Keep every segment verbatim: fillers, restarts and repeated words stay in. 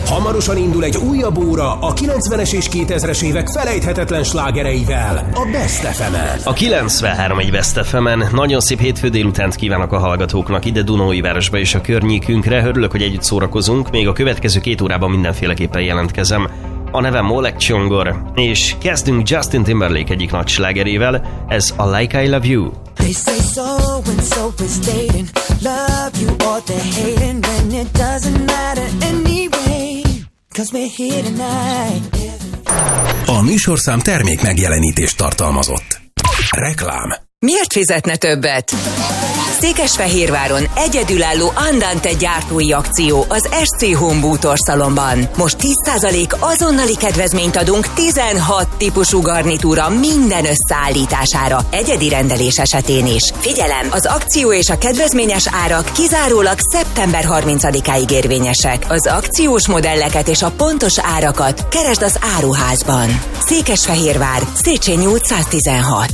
Hamarosan indul egy újabb óra a kilencvenes és kétezres évek felejthetetlen slágereivel a Best ef emen. A kilencvenhárom egy Best ef emen. Nagyon szép hétfő délutánt kívánok a hallgatóknak ide Dunaújvárosba és a környékünkre. Örülök, hogy együtt szórakozunk, még a következő két órában mindenféleképpen jelentkezem. A nevem Oleg Csongor, és kezdünk Justin Timberlake egyik nagy slágerével, ez a Like I Love You. They say so and so is dating, love you or they're hating, when it doesn't matter anyway, cause we're here tonight. A műsorszám termék megjelenítést tartalmazott. Reklám. Miért fizetne többet? Székesfehérváron egyedülálló Andante gyártói akció az es cé Home Bútor Szalonban. Most tíz százalék azonnali kedvezményt adunk tizenhat típusú garnitúra minden összeállítására, egyedi rendelés esetén is. Figyelem, az akció és a kedvezményes árak kizárólag szeptember harmincadikáig érvényesek. Az akciós modelleket és a pontos árakat keresd az áruházban. Székesfehérvár, Széchenyi út száztizenhat.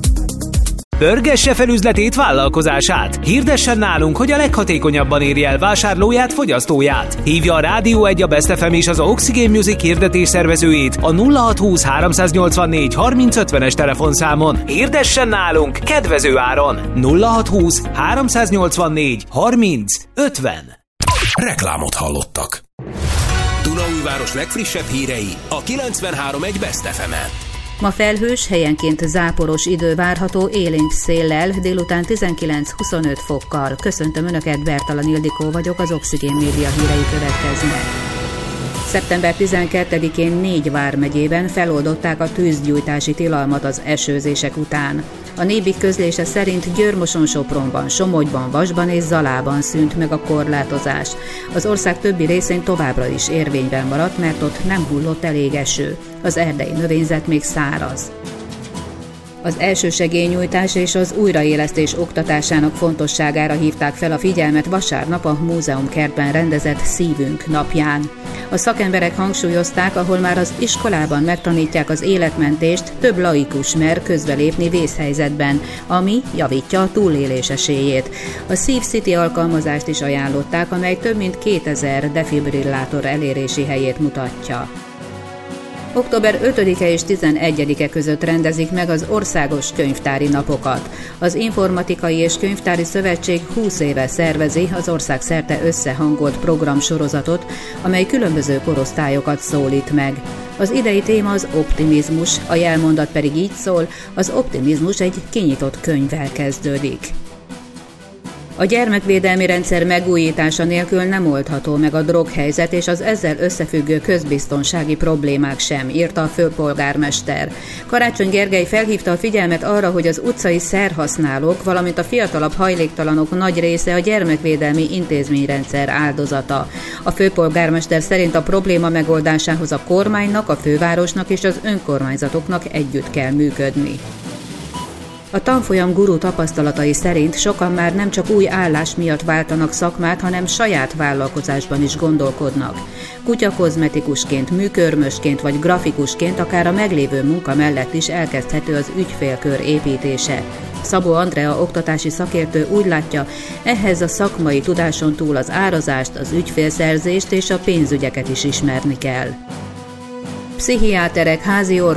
Pörgesse fel üzletét, vállalkozását! Hirdessen nálunk, hogy a leghatékonyabban érje el vásárlóját, fogyasztóját! Hívja a Rádió egy, a Best ef em és az Oxygen Music hirdetés szervezőjét a nulla hatszázhúsz háromszáznyolcvannégy harminc ötvenes telefonszámon. Hirdessen nálunk kedvező áron! nulla hatszázhúsz háromszáznyolcvannégy harminc ötven. Reklámot hallottak. Dunaújváros legfrissebb hírei a kilencvenhárom egy Best ef emen. Ma felhős, helyenként záporos idő várható, élénk széllel, délután tizenkilenc-huszonöt fokkal. Köszöntöm Önöket, Bertalan Ildikó vagyok, az Oxygen Média hírei következnek. szeptember tizenkettedikén négy vármegyében feloldották a tűzgyújtási tilalmat az esőzések után. A Nébik közlése szerint Győr-Moson-Sopronban, Somogyban, Vasban és Zalában szűnt meg a korlátozás. Az ország többi részén továbbra is érvényben maradt, mert ott nem hullott elég eső. Az erdei növényzet még száraz. Az elsősegélynyújtás és az újraélesztés oktatásának fontosságára hívták fel a figyelmet vasárnap a múzeumkertben rendezett Szívünk napján. A szakemberek hangsúlyozták, ahol már az iskolában megtanítják az életmentést, több laikus mer közbelépni vészhelyzetben, ami javítja a túlélés esélyét. A Szív City alkalmazást is ajánlották, amely több mint kétezer defibrillátor elérési helyét mutatja. október ötödike és tizenegyedike között rendezik meg az országos könyvtári napokat. Az Informatikai és Könyvtári Szövetség húsz éve szervezi az országszerte összehangolt programsorozatot, amely különböző korosztályokat szólít meg. Az idei téma az optimizmus, a jelmondat pedig így szól, az optimizmus egy kinyitott könyvvel kezdődik. A gyermekvédelmi rendszer megújítása nélkül nem oldható meg a droghelyzet és az ezzel összefüggő közbiztonsági problémák sem, írta a főpolgármester. Karácsony Gergely felhívta a figyelmet arra, hogy az utcai szerhasználók, valamint a fiatalabb hajléktalanok nagy része a gyermekvédelmi intézményrendszer áldozata. A főpolgármester szerint a probléma megoldásához a kormánynak, a fővárosnak és az önkormányzatoknak együtt kell működni. A tanfolyam guru tapasztalatai szerint sokan már nem csak új állás miatt váltanak szakmát, hanem saját vállalkozásban is gondolkodnak. Kutyakozmetikusként, műkörmösként vagy grafikusként akár a meglévő munka mellett is elkezdhető az ügyfélkör építése. Szabó Andrea oktatási szakértő úgy látja, ehhez a szakmai tudáson túl az árazást, az ügyfélszerzést és a pénzügyeket is ismerni kell. Pszichiáterek, házi orvosok